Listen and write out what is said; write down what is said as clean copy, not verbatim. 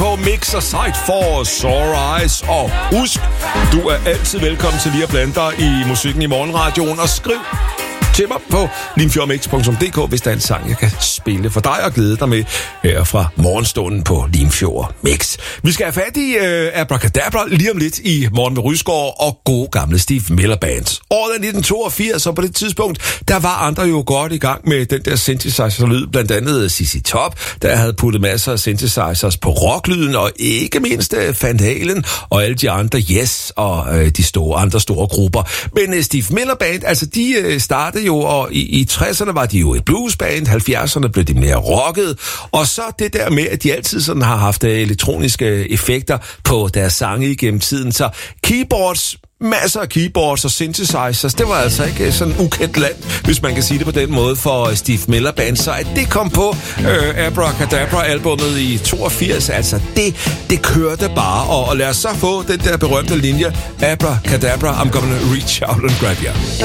på Mix og Sight for Sore Eyes. Og husk, du er altid velkommen til lige at blande dig i musikken i morgenradioen og skriv til mig på limfjordmix.dk, hvis der er en sang, jeg kan spille for dig og glæde dig med her fra morgenstunden på Limfjord Mix. Vi skal have fat i Abracadabra lige om lidt i Morgen med Rysgaard og gode gamle Steve Miller Band. Året er 1982, og på det tidspunkt, der var andre jo godt i gang med den der synthesizer-lyd, blandt andet CC Top, der havde puttet masser af synthesizers på rocklyden, og ikke mindst Van Halen og alle de andre Yes og de andre store grupper. Men Steve Miller Band, altså de startede jo, og i 60'erne var de jo et bluesband, 70'erne blev de mere rocket, og så det der med, at de altid sådan har haft elektroniske effekter på deres sange igennem tiden, så keyboards, masser af keyboards og synthesizers, det var altså ikke sådan ukendt land, hvis man kan sige det på den måde, for Steve Miller Band. Så at det kom på Abracadabra-albummet i 82, altså det kørte bare, og lad os så få den der berømte linje, Abracadabra, I'm gonna reach out and grab you.